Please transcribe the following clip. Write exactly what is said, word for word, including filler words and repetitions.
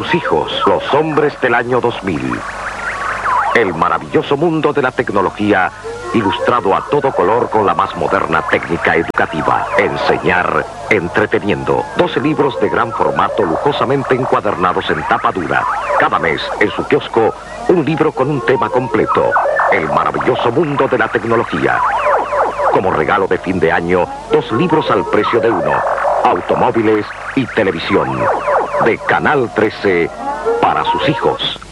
sus hijos, los hombres del año dos mil. El maravilloso mundo de la tecnología, ilustrado a todo color con la más moderna técnica educativa. Enseñar entreteniendo. doce libros de gran formato lujosamente encuadernados en tapa dura. Cada mes, en su kiosco, un libro con un tema completo. El maravilloso mundo de la tecnología. Como regalo de fin de año, dos libros al precio de uno. Automóviles y televisión. De Canal trece para sus hijos.